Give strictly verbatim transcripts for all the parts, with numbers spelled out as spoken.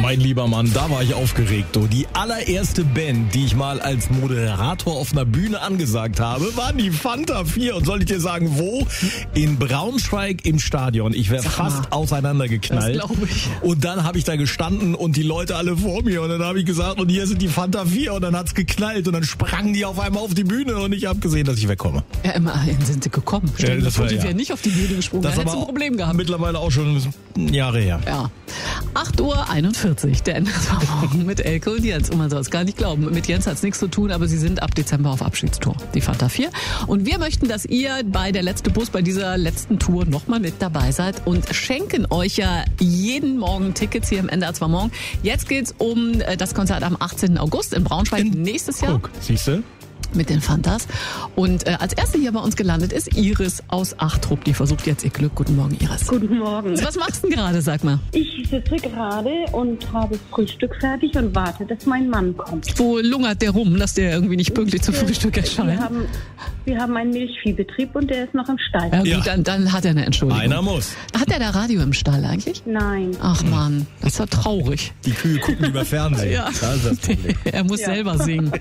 Mein lieber Mann, da war ich aufgeregt. Du. Die allererste Band, die ich mal als Moderator auf einer Bühne angesagt habe, waren die Fanta vier. Und soll ich dir sagen, wo? In Braunschweig im Stadion. Ich wäre fast auseinandergeknallt. Das glaube ich. Und dann habe ich da gestanden und die Leute alle vor mir. Und dann habe ich gesagt, und hier sind die Fanta vier. Und dann hat's geknallt. Und dann sprangen die auf einmal auf die Bühne. Und ich habe gesehen, dass ich wegkomme. Ja, immerhin sind sie gekommen. Stell dir das vor, war, die ja. wären nicht auf die Bühne gesprungen. Das Da ist hättest du aber ein Problem gehabt. Mittlerweile auch schon Jahre her. Ja. acht Uhr einundvierzig, denn das war morgen mit Elke und Jens. Und man soll es gar nicht glauben. Mit Jens hat's nichts zu tun, aber sie sind ab Dezember auf Abschiedstour. Die Fanta vier. Und wir möchten, dass ihr bei der letzte Bus, bei dieser letzten Tour nochmal mit dabei seid und schenken euch ja jeden Morgen Tickets hier im N D R zwei Morgen. Jetzt geht's um das Konzert am achtzehnten August in Braunschweig In, nächstes Jahr. Guck, siehst du? Mit den Fantas. Und äh, als erste hier bei uns gelandet ist Iris aus Achtrup. Die versucht jetzt ihr Glück. Guten Morgen, Iris. Guten Morgen. Was machst du denn gerade, sag mal? Ich sitze gerade und habe Frühstück fertig und warte, dass mein Mann kommt. Wo lungert der rum, dass der irgendwie nicht pünktlich zum Frühstück erscheint? Wir haben, wir haben einen Milchviehbetrieb und der ist noch im Stall. Ja gut, Ja. Dann, dann hat er eine Entschuldigung. Einer muss. Hat er da Radio im Stall eigentlich? Nein. Ach Mann, das ist ja traurig. Die Kühe gucken über Fernsehen. Ja. Das ist das Problem. Er muss Ja. selber singen.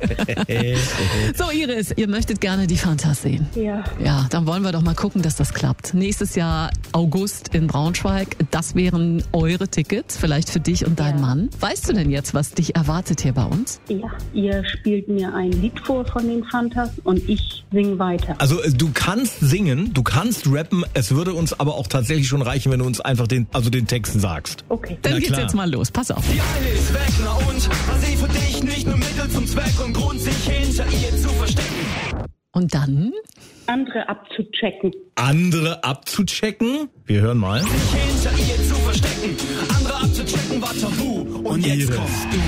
So, Iris, ihr möchtet gerne die Fantas sehen. Ja. Ja, dann wollen wir doch mal gucken, dass das klappt. Nächstes Jahr August in Braunschweig. Das wären eure Tickets, vielleicht für dich und deinen Ja. Mann. Weißt du denn jetzt, was dich erwartet hier bei uns? Ja. Ihr spielt mir ein Lied vor von den Fantas und ich singe weiter. Also äh, du kannst singen, du kannst rappen, es würde uns aber auch tatsächlich schon reichen, wenn du uns einfach den, also den Text sagst. Okay. Dann Na geht's klar. jetzt mal los. Pass auf. Die eine ist weg, na und? Was sie für dich nicht nur Mittel zum Zweck und Grund, sich hinter ihr zu verstecken. Und dann? Andere abzuchecken. Andere abzuchecken? Wir hören mal. Sich hinter ihr zu verstecken. Andere abzuchecken war tabu. Und jetzt Iris. kommst du.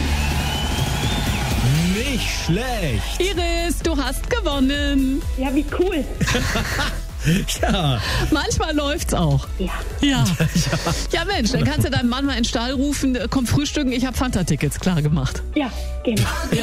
Nicht schlecht. Iris, du hast gewonnen. Ja, wie cool. Ja. Manchmal läuft's auch. Ja. Ja. Ja, Mensch, dann kannst du deinen Mann mal in den Stall rufen, komm frühstücken, ich habe Fanta-Tickets klar gemacht. Ja, genau.